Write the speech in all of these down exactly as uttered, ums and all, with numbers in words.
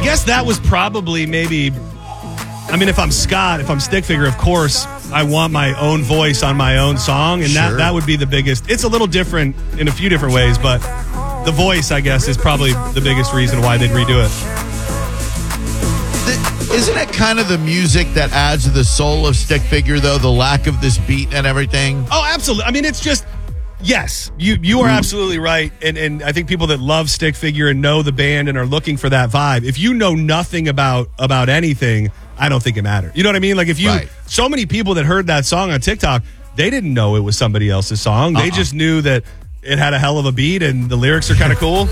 guess that was probably maybe, I mean, if I'm Scott, if I'm Stick Figure, of course, I want my own voice on my own song, and Sure. that, that would be the biggest. It's a little different in a few different ways, but the voice, I guess, is probably the biggest reason why they'd redo it. The, isn't it kind of the music that adds to the soul of Stick Figure, though, the lack of this beat and everything? Oh, absolutely. I mean, it's just, yes, you you are absolutely right. And and I think people that love Stick Figure and know the band and are looking for that vibe, if you know nothing about about anything, I don't think it matters. You know what I mean? Like if you, Right. so many people that heard that song on TikTok, they didn't know it was somebody else's song. They Uh-uh. just knew that it had a hell of a beat and the lyrics are kind of cool.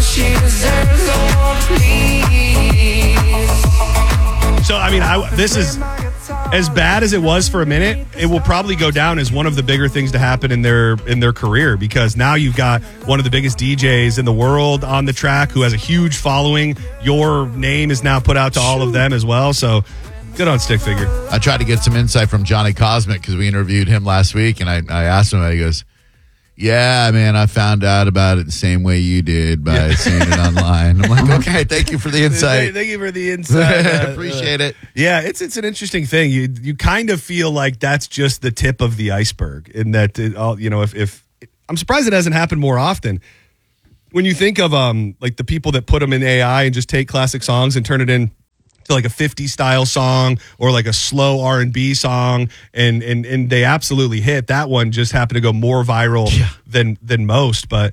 So, I mean, I, this is as bad as it was for a minute. It will probably go down as one of the bigger things to happen in their in their career, because now you've got one of the biggest D Js in the world on the track who has a huge following. Your name is now put out to all of them as well. So, good on Stick Figure. I tried to get some insight from Johnny Cosmic because we interviewed him last week, and I, I asked him, and he goes, yeah, man, I found out about it the same way you did by Yeah. seeing it online. I'm like, okay, thank you for the insight. Thank you for the insight. Uh, Appreciate it. Yeah, it's it's an interesting thing. You you kind of feel like that's just the tip of the iceberg, in that it all, you know, if if I'm surprised it hasn't happened more often. When you think of um like the people that put them in A I and just take classic songs and turn it in to like a fifties style song or like a slow R and B song, and and and they absolutely hit. That one just happened to go more viral Yeah. than than most, but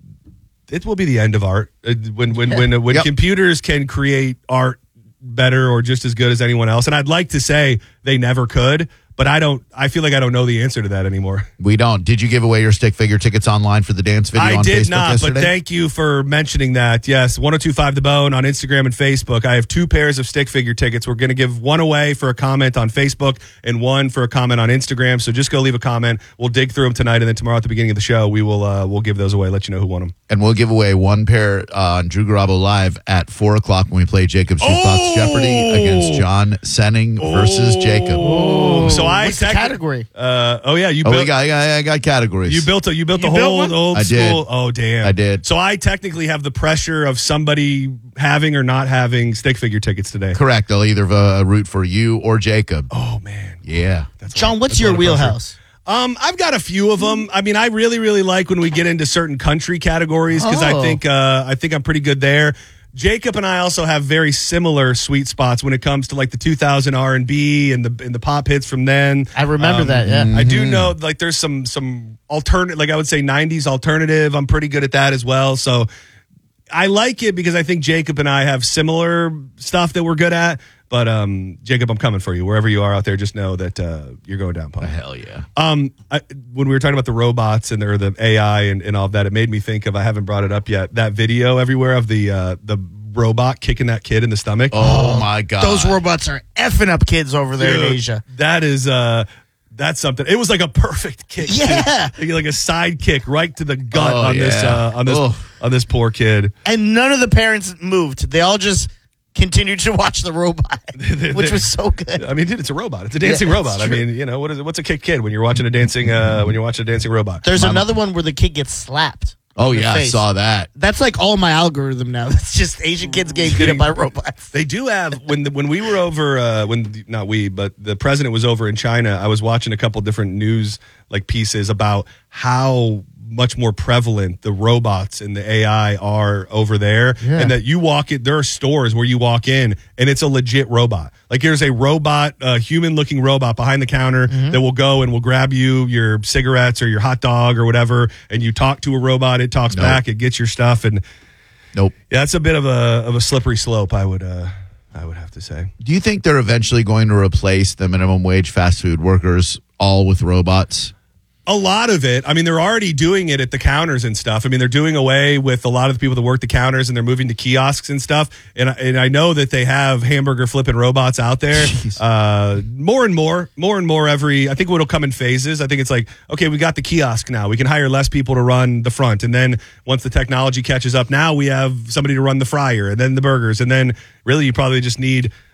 it will be the end of art uh, when when when uh, when Yep. computers can create art better or just as good as anyone else. And I'd like to say they never could, but I don't. I feel like I don't know the answer to that anymore. We don't. Did you give away your Stick Figure tickets online for the dance video I on did Facebook not, yesterday? but thank you for mentioning that. Yes, ten twenty-five The Bone on Instagram and Facebook. I have two pairs of Stick Figure tickets. We're going to give one away for a comment on Facebook and one for a comment on Instagram. So just go leave a comment. We'll dig through them tonight, and then tomorrow at the beginning of the show, we will uh, we'll give those away. Let you know who won them. And we'll give away one pair uh, on Drew Garabo Live at four o'clock when we play Jacob's Jukebox Oh! Jeopardy against John Senning versus Jacob. Oh, so I What's the techni- category? Uh, oh yeah, you Oh, built. we got, I got, I got categories. You built a you built You the built whole one? old I did. school. Oh damn, I did. So I technically have the pressure of somebody having or not having Stick Figure tickets today. Correct. I'll either uh, root for you or Jacob. Oh man, Yeah. that's a John, lot- what's that's a your lot of pressure. wheelhouse? Um, I've got a few of them. I mean, I really, really like when we get into certain country categories because I Oh. think uh, I think I'm pretty good there. Jacob and I also have very similar sweet spots when it comes to like the two thousand R and B and the and the pop hits from then. I remember Um, that, yeah. I do know like there's some some alternate, like I would say nineties alternative. I'm pretty good at that as well. So I like it because I think Jacob and I have similar stuff that we're good at. But um, Jacob, I'm coming for you wherever you are out there. Just know that uh, you're going down, punk. Hell yeah. Um, I, when we were talking about the robots and or the A I and, and all of that, it made me think of, I haven't brought it up yet, that video everywhere of the uh, the robot kicking that kid in the stomach. Oh, my God. Those robots are effing up kids over there Dude, in Asia. That is uh, that's something. It was like a perfect kick. too. Yeah. like, like a side kick right to the gut Oh, on this yeah. uh, on this Ugh. on this poor kid. And none of the parents moved. They all just continued to watch the robot, which was so good. I mean, dude, it's a robot. It's a dancing Yeah, robot. it's I true. mean, you know, what is it? What's a kick kid when you're watching a dancing uh, when you're watching a dancing robot? There's My- another one where the kid gets slapped. Oh, in the yeah. I face. saw that. That's like all my algorithm now. That's just Asian kids getting beat up by robots. They do have when the, when we were over uh, when not we but the president was over in China. I was watching a couple different news like pieces about how much more prevalent the robots and the A I are over there, Yeah. and that you walk in. There are stores where you walk in and it's a legit robot. Like there's a robot, a human-looking robot behind the counter Mm-hmm. that will go and will grab you your cigarettes or your hot dog or whatever, and you talk to a robot. It talks Nope. back. It gets your stuff, and Nope. yeah, that's a bit of a of a slippery slope. I would uh, I would have to say. Do you think they're eventually going to replace the minimum wage fast food workers all with robots? A lot of it. I mean, they're already doing it at the counters and stuff. I mean, they're doing away with a lot of the people that work the counters, and they're moving to kiosks and stuff. And I- and I know that they have hamburger flipping robots out there. Jeez. Uh, more and more, more and more every. I think it'll come in phases. I think it's like, okay, we got the kiosk now. We can hire less people to run the front, and then once the technology catches up, now we have somebody to run the fryer, and then the burgers, and then really you probably just need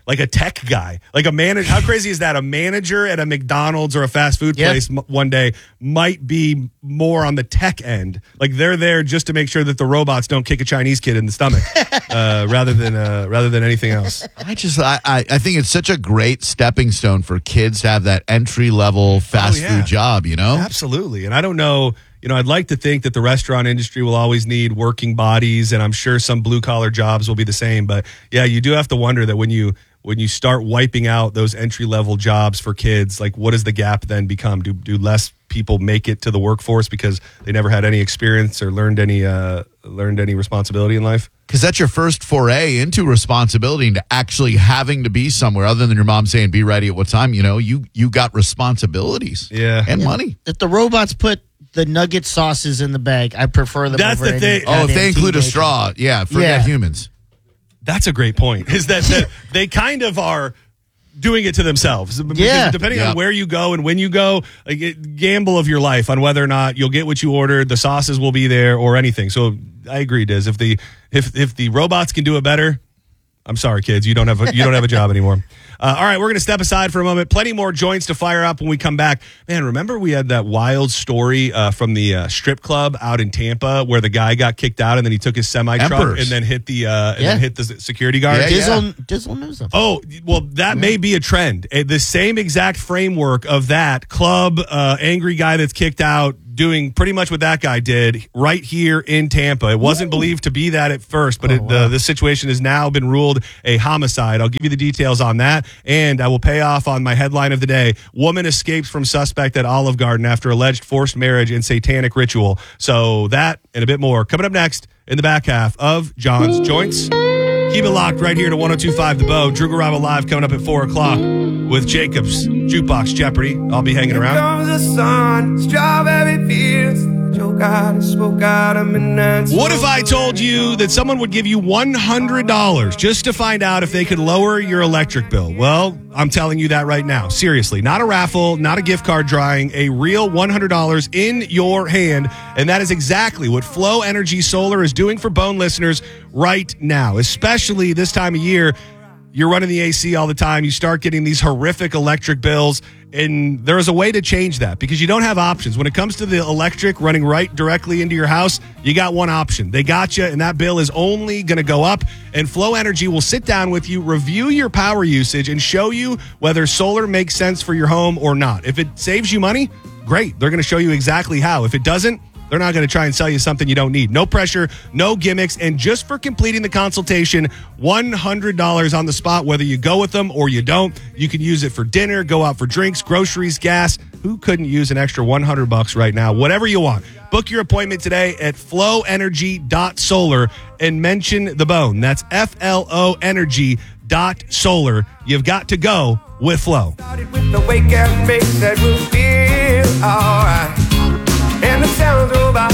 like a tech guy, like a manager. How crazy is that? A manager at a McDonald's or a fast food Yep. place m- one day might be more on the tech end. Like they're there just to make sure that the robots don't kick a Chinese kid in the stomach, uh, rather than uh, rather than anything else. I just, I, I, I think it's such a great stepping stone for kids to have that entry level fast Oh, yeah. food job, you know? Absolutely. And I don't know, you know, I'd like to think that the restaurant industry will always need working bodies, and I'm sure some blue collar jobs will be the same. But yeah, you do have to wonder that when you when you start wiping out those entry level jobs for kids, like what does the gap then become? Do do less people make it to the workforce because they never had any experience or learned any uh, learned any responsibility in life? Because that's your first foray into responsibility, into actually having to be somewhere other than your mom saying, be ready at what time. You know, you, you got responsibilities Yeah. and money. If the robots put the nugget sauces in the bag, I prefer them That's over the any thing. Oh, if goddamn they include a teenager. straw, yeah, forget Yeah. humans. That's a great point. Is that, that they kind of are doing it to themselves. Because Yeah. depending Yeah. on where you go and when you go, like it, gamble of your life on whether or not you'll get what you ordered, the sauces will be there, or anything. So I agree, Diz. If the if if the robots can do it better, I'm sorry, kids, you don't have a, you don't have a job anymore. Uh, all right, we're going to step aside for a moment. Plenty more joints to fire up when we come back. Man, remember we had that wild story uh, from the uh, strip club out in Tampa where the guy got kicked out and then he took his semi truck Emperors. and then hit the uh, and Yeah. then hit the security guard. Yeah, yeah. Dizzle, Dizzle knows them. Oh, well, that may be a trend. Uh, The same exact framework of that club, uh, angry guy that's kicked out, doing pretty much what that guy did right here in Tampa. It wasn't believed to be that at first, but Oh, it, wow. the, the situation has now been ruled a homicide. I'll give you the details on that, and I will pay off on my headline of the day. Woman escapes from suspect at Olive Garden after alleged forced marriage and satanic ritual. So that and a bit more coming up next in the back half of John's Joints. Keep it locked right here to one oh two point five The Bow. Drew Garabo Live coming up at four o'clock with Jacobs, Jukebox Jeopardy. I'll be hanging around. Comes the sun, strawberry fields, choke out and smoke out of midnight. What if I told you that someone would give you one hundred dollars just to find out if they could lower your electric bill? Well, I'm telling you that right now. Seriously, not a raffle, not a gift card drawing, a real one hundred dollars in your hand. And that is exactly what Flow Energy Solar is doing for Bone listeners right now, especially this time of year. You're running the A C all the time. You start getting these horrific electric bills, and there is a way to change that because you don't have options. When it comes to the electric running right directly into your house, you got one option. They got you, and that bill is only going to go up. And Flow Energy will sit down with you, review your power usage, and show you whether solar makes sense for your home or not. If it saves you money, great. They're going to show you exactly how. If it doesn't, they're not going to try and sell you something you don't need. No pressure, no gimmicks, and just for completing the consultation, one hundred dollars on the spot, whether you go with them or you don't. You can use it for dinner, go out for drinks, groceries, gas. Who couldn't use an extra one hundred bucks right now? Whatever you want. Book your appointment today at flow energy dot solar and mention the bone. That's F L O energy dot solar. You've got to go with Flow. Started with the wake and bake that will feel alright. And the sounds roll by.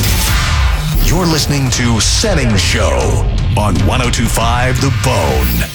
You're listening to Setting Show on one oh two point five The Bone.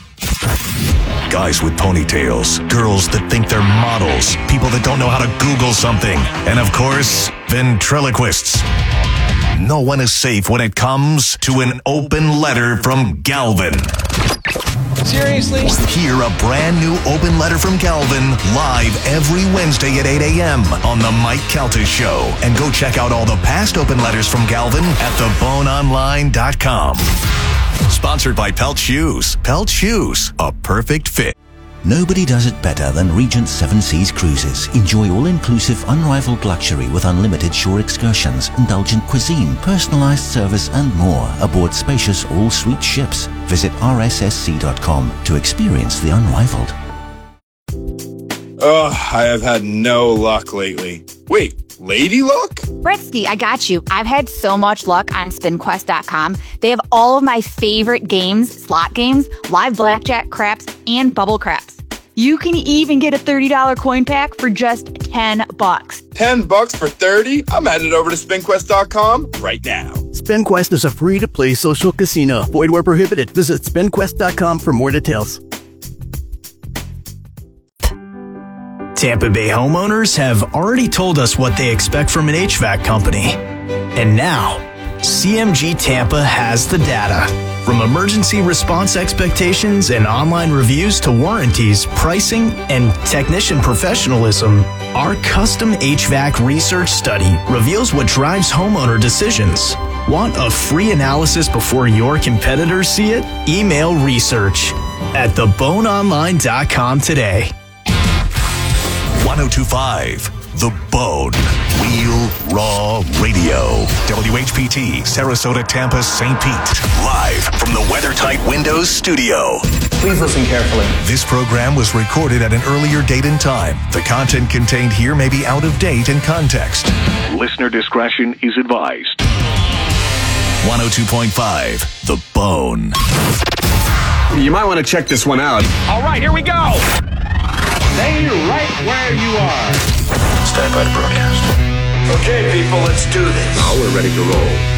Guys with ponytails, girls that think they're models, people that don't know how to Google something, and of course, ventriloquists. No one is safe when it comes to an open letter from Galvin. Seriously? Hear a brand new open letter from Galvin live every Wednesday at eight a.m. on The Mike Calta Show. And go check out all the past open letters from Galvin at the bone online dot com. Sponsored by Pelt Shoes. Pelt Shoes, a perfect fit. Nobody does it better than Regent Seven Seas Cruises. Enjoy all-inclusive, unrivaled luxury with unlimited shore excursions, indulgent cuisine, personalized service, and more aboard spacious all-suite ships. Visit R S S C dot com to experience the unrivaled. Ugh, I have had no luck lately. Wait, Lady Luck? Britsky, I got you. I've had so much luck on spin quest dot com. They have all of my favorite games, slot games, live blackjack, craps, and bubble craps. You can even get a thirty dollars coin pack for just ten bucks. ten bucks for thirty? I'm headed over to spin quest dot com right now. SpinQuest is a free-to-play social casino. Void where prohibited. Visit spin quest dot com for more details. Tampa Bay homeowners have already told us what they expect from an H V A C company. And now, C M G Tampa has the data. From emergency response expectations and online reviews to warranties, pricing, and technician professionalism, our custom H V A C research study reveals what drives homeowner decisions. Want a free analysis before your competitors see it? Email research at the bone online dot com today. ten twenty-five The Bone. Real Raw Radio. W H P T, Sarasota, Tampa, Saint Pete. Live from the WeatherTight Windows studio. Please listen carefully. This program was recorded at an earlier date and time. The content contained here may be out of date and context. Listener discretion is advised. one oh two point five The Bone. You might want to check this one out. All right, here we go. Stay right where you are. Stand by to broadcast. Okay, people, let's do this. Now we're ready to roll.